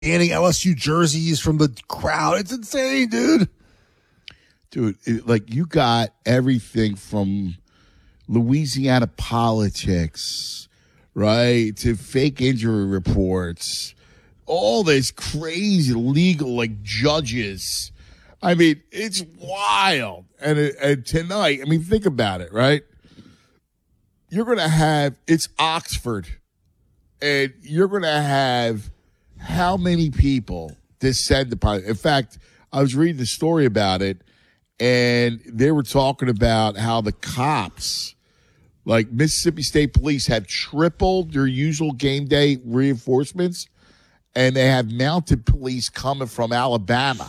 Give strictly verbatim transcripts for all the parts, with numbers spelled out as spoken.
banning L S U jerseys from the crowd. It's insane, dude. Dude, it, like you got everything from Louisiana politics, right, to fake injury reports, all this crazy legal, like, judges. I mean, it's wild. And, and tonight, I mean, think about it, right? You're going to have, it's Oxford, and you're going to have how many people descend upon it. In fact, I was reading a story about it, and they were talking about how the cops, like Mississippi State Police, have tripled their usual game day reinforcements, and they have mounted police coming from Alabama.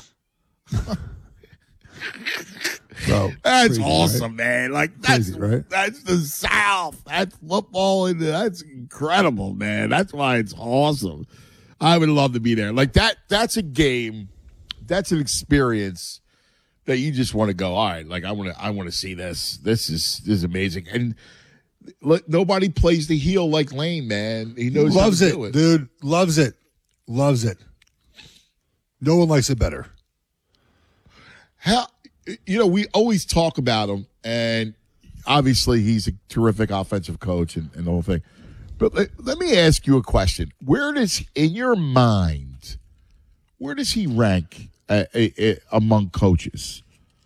So, that's crazy, awesome, right? man. Like that's Crazy, right? That's the South. That's football, and that's incredible, man. That's why it's awesome. I would love to be there. Like that. That's a game. That's an experience that you just want to go. All right, like I want to. I want to see this. This is this is amazing. And look, nobody plays the heel like Lane, man. He knows Loves how to it, do it, dude. Loves it. Loves it. No one likes it better. How, you know, we always talk about him, and obviously he's a terrific offensive coach and, and the whole thing. But let, let me ask you a question. Where does, in your mind, where does he rank uh, uh, uh, among coaches?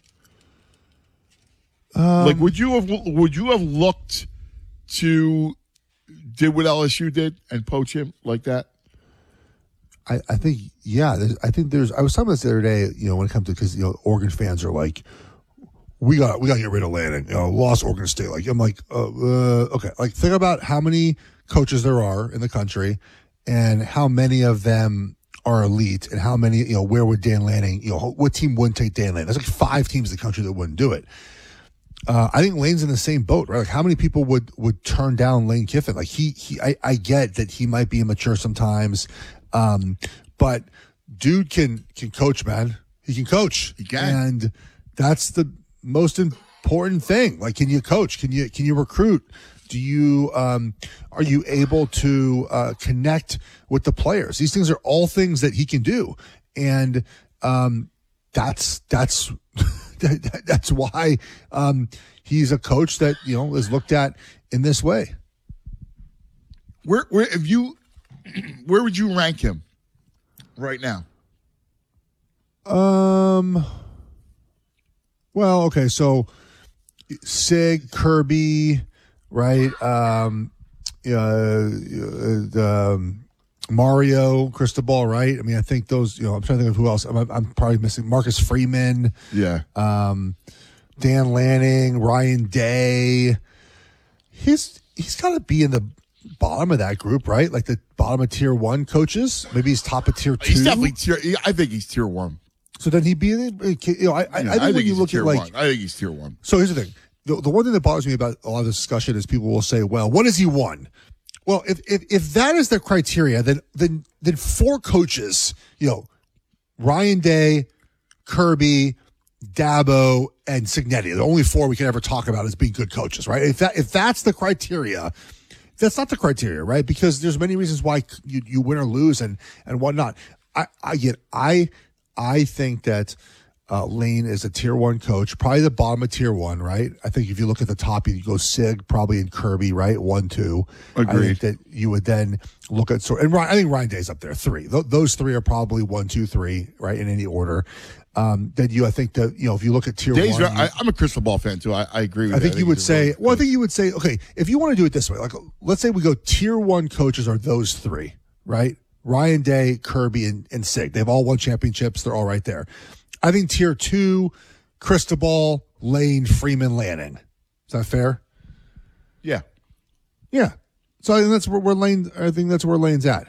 Um, like, would you have would you have looked to did what L S U did and poach him like that? I, I think, yeah, there's, I think there's, I was talking about this the other day, you know, when it comes to, because, you know, Oregon fans are like, we got, we got to get rid of Lanning, you know, lost Oregon State. Like, I'm like, uh, uh, okay. Like, think about how many coaches there are in the country and how many of them are elite and how many, you know, where would Dan Lanning, you know, what team wouldn't take Dan Lanning? There's like five teams in the country that wouldn't do it. Uh, I think Lane's in the same boat, right? Like, how many people would, would turn down Lane Kiffin? Like, he, he, I, I get that he might be immature sometimes. Um, but dude can, can coach, man. He can coach. He can. And that's the most important thing. Like, can you coach? Can you, can you recruit? Do you, um, are you able to, uh, connect with the players? These things are all things that he can do. And, um, that's, that's, that's why, um, he's a coach that, you know, is looked at in this way. Where, where, if you, where would you rank him right now? Um. Well, okay, so Sig, Kirby, right? Um. Uh, uh, um, Mario, Cristobal, right? I mean, I think those. You know, I'm trying to think of who else. I'm, I'm probably missing Marcus Freeman. Yeah. Um, Dan Lanning, Ryan Day. He's he's got to be in the bottom of that group, right? Like the bottom of tier one coaches. Maybe he's top of tier two. He's definitely tier. I think he's tier one. So then he'd be in the, you know, I, I, Yeah, I think I when think you he's look tier at like, one. I think he's tier one. so here's the thing. The, the one thing that bothers me about a lot of this discussion is people will say, well, what has he won? Well, if, if, if that is the criteria, then, then, then four coaches, you know, Ryan Day, Kirby, Dabo, and Cignetti, the only four we can ever talk about as being good coaches, right? If that, if that's the criteria, that's not the criteria, right? Because there's many reasons why you, you win or lose and, and whatnot. I, I get, I, I think that, uh, Lane is a tier one coach, probably the bottom of tier one, right? I think if you look at the top, you go Sig, probably in Kirby, right? One, two. Agreed. I think that you would then look at, so, and Ryan, I think Ryan Day's up there, three. Th- those three are probably one, two, three, right? In any order. Um, then you, I think that, you know, if you look at tier Days, one. I, I'm a crystal ball fan too. I, I agree with I that. think you would he's a say, really well, I good- think you would say, okay, if you want to do it this way, like, let's say we go tier one coaches are those three, right? Ryan Day, Kirby, and, and Sig. They've all won championships. They're all right there. I think tier two, Cristobal, Lane, Freeman, Lanning. Is that fair? Yeah. Yeah. So I think that's where, where Lane, I think that's where Lane's at.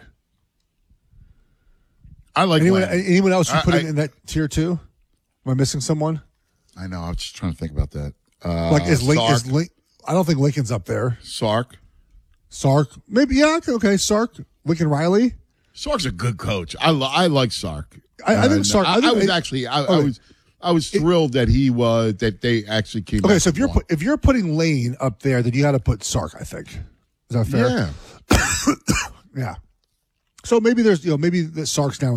I like Anyone, Lane. anyone else you I- putting I- in that tier two? Am I missing someone? I know. I was just trying to think about that. Uh, Like, is Link, Sark. is Link, I don't think Lincoln's up there. Sark. Sark, maybe, yeah, okay, Sark, Lincoln Riley. Sark's a good coach. I, li- I like Sark. I, I think Uh, Sark, I, I, think, I was actually, I, I okay. was, I was thrilled that he was that they actually came. Okay, back so if and you're won. put, if you're putting Lane up there, then you got to put Sark. I think is that fair? yeah, Yeah. So maybe there's, you know, maybe the Sark's now